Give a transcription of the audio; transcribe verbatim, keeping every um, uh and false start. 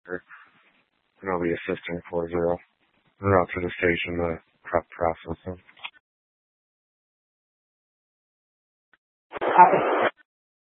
worker, and I'll be assisting four zero. En route to the station to prep processing. Copy.